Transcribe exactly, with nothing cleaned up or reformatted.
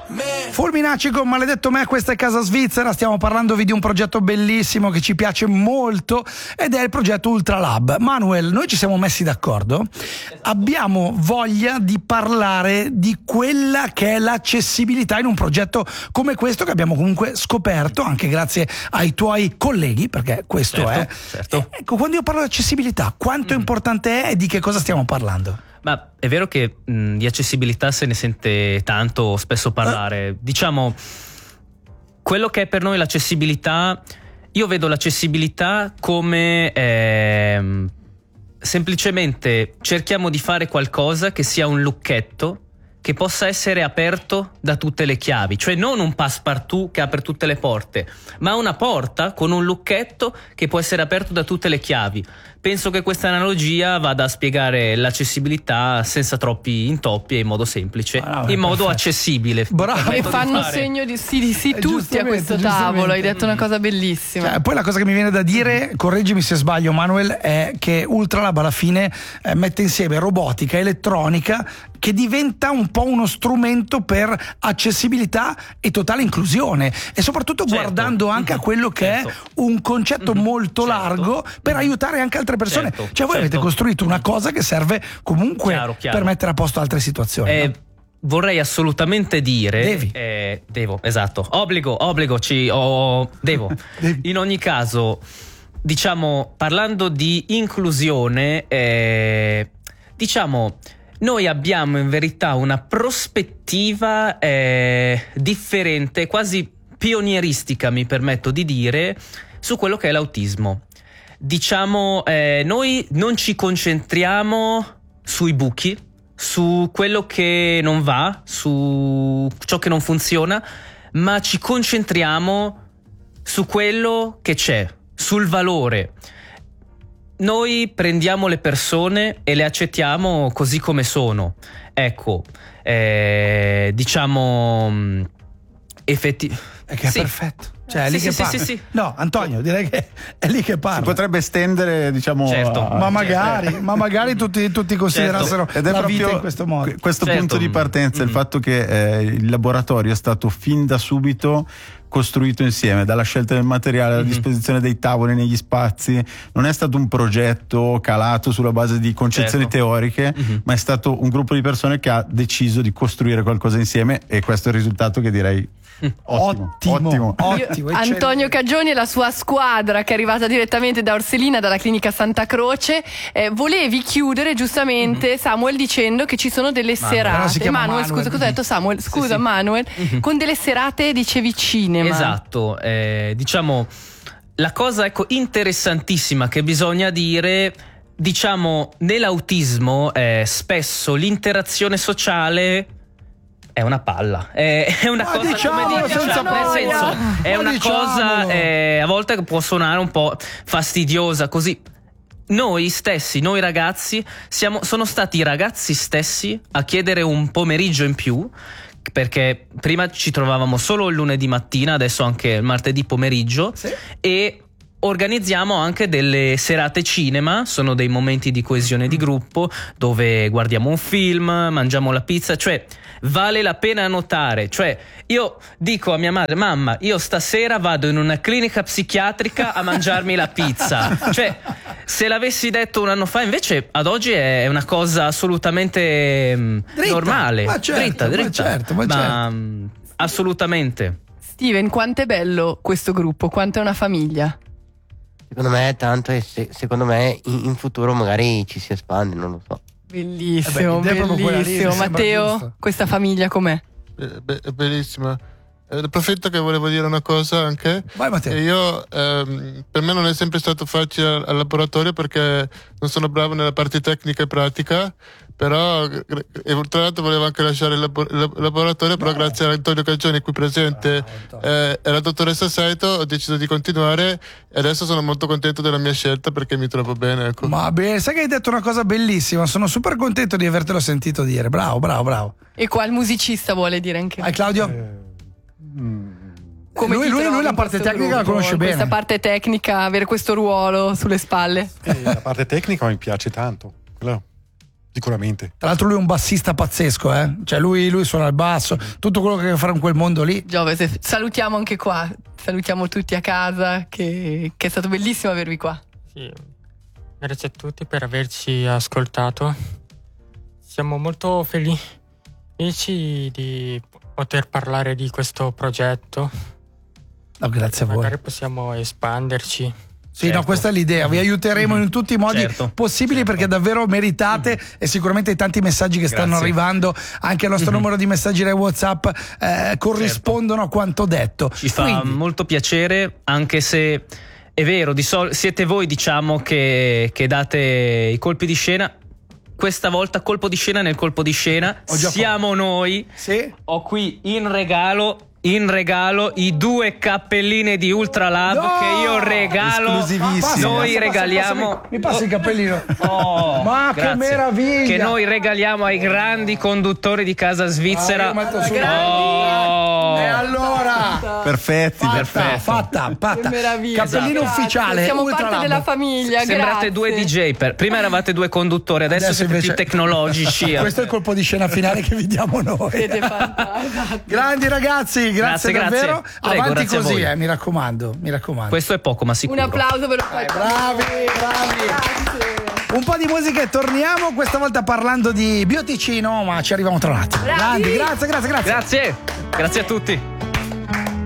Fulminacci con Maledetto Me, questa è Casa Svizzera. Stiamo parlandovi di un progetto bellissimo che ci piace molto ed è il progetto Ultralab. Manuel, noi ci siamo messi d'accordo, abbiamo voglia di parlare di quella che è l'accessibilità in un progetto come questo che abbiamo comunque scoperto anche grazie ai tuoi colleghi, perché questo certo, è certo. Ecco, quando io parlo di accessibilità, quanto mm. importante è e di che cosa stiamo parlando? Ma è vero che mh, di accessibilità se ne sente tanto spesso parlare. Eh. Diciamo, quello che è per noi l'accessibilità, io vedo l'accessibilità come eh, semplicemente cerchiamo di fare qualcosa che sia un lucchetto che possa essere aperto da tutte le chiavi, cioè non un passepartout che apre tutte le porte, ma una porta con un lucchetto che può essere aperto da tutte le chiavi. Penso che questa analogia vada a spiegare l'accessibilità senza troppi intoppi e in modo semplice, ah, no, in modo perfetto. accessibile. Bravo. E fanno segno di sì, di sì tutti a questo tavolo, hai detto una cosa bellissima. Cioè, poi la cosa che mi viene da dire, correggimi se sbaglio Manuel, è che Ultralab alla fine eh, mette insieme robotica, elettronica, che diventa un po' uno strumento per accessibilità e totale inclusione e soprattutto certo. guardando anche a quello che certo. è un concetto mm-hmm. molto certo. largo per mm-hmm. aiutare anche altre persone. Certo. Cioè voi certo. avete costruito una cosa che serve comunque chiaro, chiaro. per mettere a posto altre situazioni. Eh, no? Vorrei assolutamente dire Devi. Eh, devo, esatto, obbligo, obbligo, ci, oh, devo. In ogni caso, diciamo, parlando di inclusione, eh, diciamo noi abbiamo in verità una prospettiva eh, differente, quasi pionieristica, mi permetto di dire, su quello che è l'autismo. Diciamo, eh, noi non ci concentriamo sui buchi, su quello che non va, su ciò che non funziona, ma ci concentriamo su quello che c'è, sul valore. Noi prendiamo le persone e le accettiamo così come sono. Ecco, eh, diciamo effetti. È che è sì. perfetto. Cioè è lì sì, che sì, parla. Sì, sì, sì. No, Antonio, direi che è lì che parla. Si potrebbe estendere, diciamo. Certo. A... Ma magari, certo. ma magari tutti, tutti considerassero certo. Ed è la proprio vita in questo modo. Questo certo. punto di partenza, mm-hmm. il fatto che eh, il laboratorio è stato fin da subito costruito insieme, dalla scelta del materiale alla mm-hmm. disposizione dei tavoli negli spazi. Non è stato un progetto calato sulla base di concezioni certo. teoriche, mm-hmm. ma è stato un gruppo di persone che ha deciso di costruire qualcosa insieme e questo è il risultato che direi ottimo, ottimo, ottimo. Antonio Cagioni e la sua squadra che è arrivata direttamente da Orselina, dalla clinica Santa Croce. Eh, volevi chiudere giustamente, mm-hmm. Samuel, dicendo che ci sono delle Manuel. serate. Manuel, Manuel, scusa, cosa hai detto Samuel? Scusa, sì, sì. Manuel, mm-hmm. con delle serate, dicevi, cinema. Esatto, eh, diciamo la cosa ecco interessantissima che bisogna dire. Diciamo, nell'autismo eh, spesso l'interazione sociale è una palla, è, è una ma cosa diciamo, come dire, senza nel senso è ma una diciamolo. cosa eh, a volte può suonare un po' fastidiosa così. Noi stessi, noi ragazzi, siamo, sono stati i ragazzi stessi a chiedere un pomeriggio in più, perché prima ci trovavamo solo il lunedì mattina, adesso anche il martedì pomeriggio, sì. e organizziamo anche delle serate cinema, sono dei momenti di coesione di gruppo dove guardiamo un film, mangiamo la pizza, cioè vale la pena notare, cioè io dico a mia madre: mamma, io stasera vado in una clinica psichiatrica a mangiarmi la pizza, cioè se l'avessi detto un anno fa, invece ad oggi è una cosa assolutamente dritta, normale, ma certo, dritta, dritta, ma certo, ma ma certo. assolutamente. Steven, quanto è bello questo gruppo, quanto è una famiglia? Secondo me è tanto e se, secondo me in, in futuro magari ci si espande, non lo so. Bellissimo, eh beh, bellissimo. lì, Matteo, questa famiglia com'è? Be- be- è bellissima. Eh, approfitto che volevo dire una cosa anche. Vai Matteo. E io, ehm, per me non è sempre stato facile al, al laboratorio perché non sono bravo nella parte tecnica e pratica, però e tra l'altro volevo anche lasciare il, labo- il laboratorio, però Beh. grazie a Antonio Cagioni qui presente eh, e alla dottoressa Saito ho deciso di continuare e adesso sono molto contento della mia scelta perché mi trovo bene, ecco. Ma bene, sai che hai detto una cosa bellissima, sono super contento di avertelo sentito dire, bravo bravo bravo. E qua il musicista vuole dire anche Vai Claudio. Eh. Come lui, lui, lui la parte tecnica la conosce bene. Questa parte tecnica, avere questo ruolo sulle spalle. Eh, la parte tecnica mi piace tanto. Quello Sicuramente. Tra l'altro lui è un bassista pazzesco, eh? Cioè lui, lui suona il basso, tutto quello che deve fare in quel mondo lì. Giove, se- salutiamo anche qua, salutiamo tutti a casa, che, che è stato bellissimo avervi qua. Sì, grazie a tutti per averci ascoltato. Siamo molto felici di poter parlare di questo progetto. No, grazie a voi. Magari possiamo espanderci. Sì, Certo. no, questa è l'idea. Vi aiuteremo in tutti i modi Certo. possibili perché davvero meritate e sicuramente i tanti messaggi che stanno Grazie. arrivando, anche al nostro numero di messaggi dai WhatsApp, eh, corrispondono a quanto detto. Ci fa Quindi, molto piacere, anche se è vero, di sol- siete voi, diciamo, che, che date i colpi di scena. Questa volta colpo di scena nel colpo di scena Ho già siamo noi. sì? Ho qui in regalo in regalo i due cappelline di Ultralab No! che io regalo. Esclusivissimi. Noi Passa, regaliamo. passa, mi passi il cappellino. Oh, Ma che grazie. meraviglia! Che noi regaliamo ai grandi conduttori di casa svizzera. Ah, io metto su- Oh. E allora, Perfetti, fatta, perfetti. fatta, fatta. Che meraviglia. Cappellino Grazie, ufficiale. siamo Ultralab. parte della famiglia. Sembrate grazie. due D J. Per... Prima eravate due conduttori, adesso, Adesso siete invece- più tecnologici. Questo è il colpo di scena finale che vi diamo noi. Siete fantastici. Grandi ragazzi, grazie, Grazie, grazie. davvero. Prego, Avanti grazie a così, voi. eh, mi raccomando, mi raccomando. Questo è poco, ma Un sicuro. applauso per lo Bravi, bravi. Grazie. Un po' di musica e torniamo, questa volta parlando di bioticino, ma ci arriviamo tra un attimo. Bravi. Grandi, grazie, grazie, grazie. Grazie, grazie a tutti.